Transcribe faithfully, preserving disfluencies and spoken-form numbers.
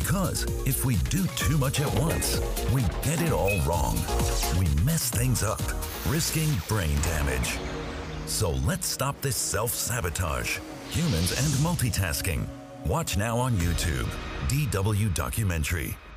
Because if we do too much at once, we get it all wrong. We mess things up, risking brain damage. So let's stop this self-sabotage. Humans and multitasking. Watch now on YouTube. D W Documentary.